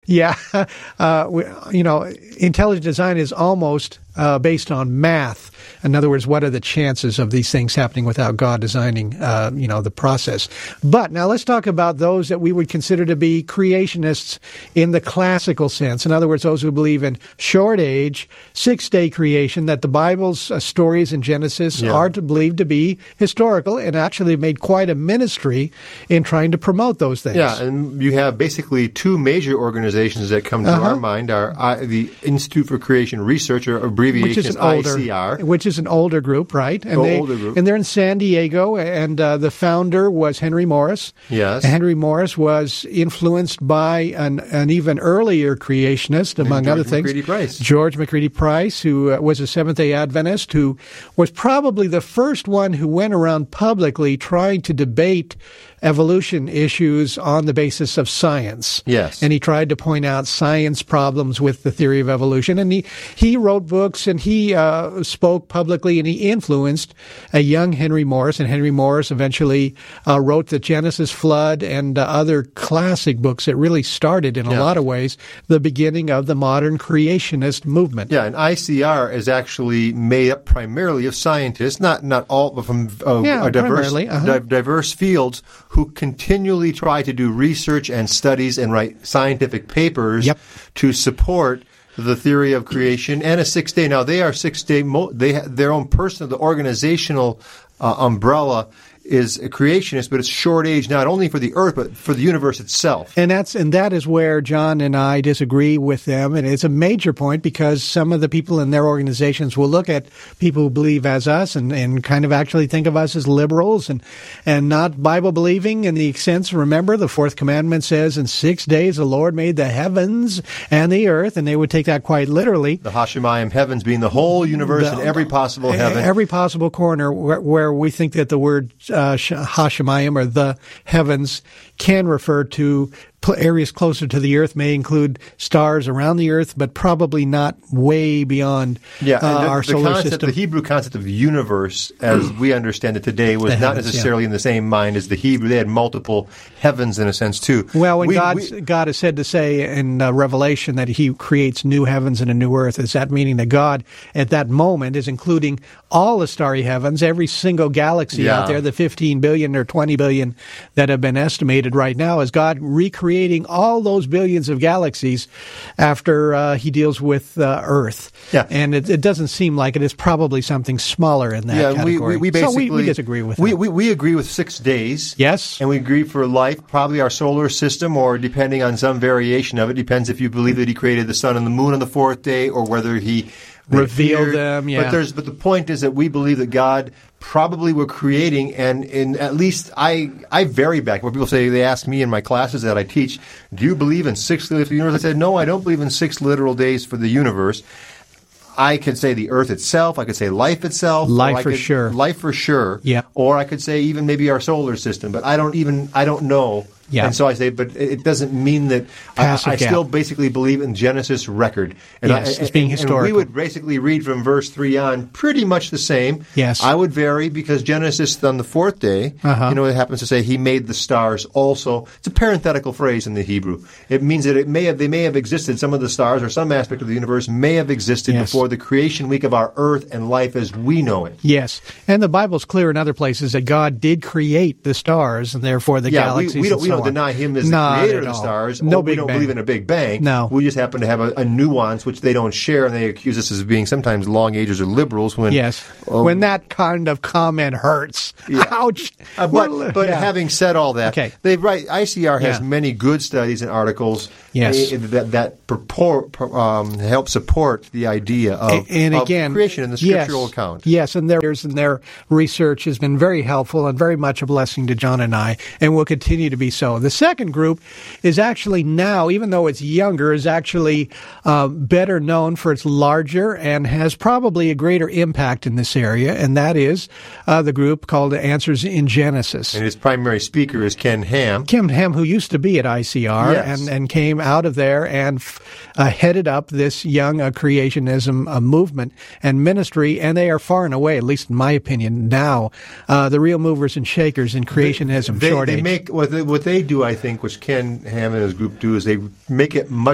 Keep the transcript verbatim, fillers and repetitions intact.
Yeah, uh, we, you know, intelligent design is almost uh, based on math. In other words, what are the chances of these things happening without God designing, uh, you know, the process? But now let's talk about those that we would consider to be creationists in the classical sense. In other words, those who believe in short age, six-day creation, that the Bible's uh, stories in Genesis yeah. are to believed to be historical, and actually made quite a ministry in trying to promote those things. Yeah, and you have basically two major organizations that come to Uh-huh. our mind are uh, the Institute for Creation Research, or abbreviation which is an older, I C R. Which is an older group, right? And oh, they, older group. And they're in San Diego, and uh, the founder was Henry Morris. Yes. And Henry Morris was influenced by an, an even earlier creationist, among George other things. McCready Price. George McCready Price, who uh, was a Seventh-day Adventist, who was probably the first one who went around publicly trying to debate evolution issues on the basis of science. Yes. And he tried to point out science problems with the theory of evolution. And he, he wrote books, and he uh, spoke publicly, and he influenced a young Henry Morris. And Henry Morris eventually uh, wrote the Genesis Flood and uh, other classic books that really started, in a yeah. lot of ways, the beginning of the modern creationist movement. Yeah, and I C R is actually made up primarily of scientists, not not all, but from uh, Yeah, uh, diverse, primarily, uh-huh. di- diverse fields, who continually try to do research and studies and write scientific papers Yep. to support the theory of creation and a six-day. Now, they are six-day, mo- they have their own personal, the organizational uh, umbrella is a creationist, but it's short age not only for the earth, but for the universe itself. And that's and that is where John and I disagree with them, and it's a major point, because some of the people in their organizations will look at people who believe as us and, and kind of actually think of us as liberals and and not Bible believing in the sense. Remember, the fourth commandment says, "In six days the Lord made the heavens and the earth," and they would take that quite literally. The Hashemayim heavens being the whole universe The- and every possible heaven. Every possible corner where, where we think that the word uh, Hashemayim, or the heavens, can refer to pl- areas closer to the earth, may include stars around the earth, but probably not way beyond yeah, uh, and the, our the solar concept, system. The Hebrew concept of universe, as we understand it today, was The not heavens, necessarily yeah. in the same mind as the Hebrew. They had multiple heavens in a sense too. Well, when We- God we- God is said to say in uh, Revelation that He creates new heavens and a new earth, is that meaning that God at that moment is including all the starry heavens, every single galaxy Yeah. out there, the fifteen billion or twenty billion that have been estimated right now? Is God recreating all those billions of galaxies after uh, He deals with uh, Earth? Yeah. And it, it doesn't seem like it. It's probably something smaller in that yeah, category. we, we, we so basically we, we disagree with we, that. we we agree with six days. Yes. And we agree for life, probably our solar system, or depending on some variation of it, depends if you believe that He created the sun and the moon on the fourth day, or whether He they Revealed appeared. them, yeah. But there's but the point is that we believe that God probably were creating, and in at least I I vary back. When people say, they ask me in my classes that I teach, do you believe in six days for the universe? I said, no, I don't believe in six literal days for the universe. I could say the earth itself. I could say life itself. Life or I for could- sure. Life for sure. Yeah. Or I could say even maybe our solar system. But I don't even, I don't know. Yeah. And so I say, but it doesn't mean that I, Passive I gap. still basically believe in Genesis record. And Yes, I, it's being and- historical. And we would basically read from verse three on pretty much the same. Yes. I would vary because Genesis on the fourth day, Uh-huh. you know, it happens to say He made the stars also. It's a parenthetical phrase in the Hebrew. It means that it may have, they may have existed, some of the stars or some aspect of the universe may have existed Yes. before the creation week of our earth and life as we know it. Yes, and the Bible's clear in other places that God did create the stars, and therefore the Yeah, galaxies. we, we don't, and we so don't on. deny Him as Not the creator at of the all. stars. No or we Big don't Bang. believe in a Big Bang. No. We just happen to have a, a nuance which they don't share, and they accuse us of being sometimes long agers or liberals. When Yes, um, when that kind of comment hurts. Yeah. Ouch. Uh, but Well, but yeah. having said all that, Okay. they right. I C R has Yeah. many good studies and articles. Yes. uh, that that purport, um, help support the idea of, and of again, creation in the yes, scriptural account. Yes, and theirs and their research has been very helpful and very much a blessing to John and I, and will continue to be so. The second group is actually now, even though it's younger, is actually uh, better known for its larger and has probably a greater impact in this area, and that is uh, the group called Answers in Genesis. And its primary speaker is Ken Ham. Kim Ham, who used to be at I C R Yes. and, and came out of there and uh, headed up this young uh, creationism uh, movement and ministry, and they are far and away, at least in my opinion, now uh, the real movers and shakers in creationism. They, short they age. make what they, what they do, I think, which Ken Ham and his group do, is they make it much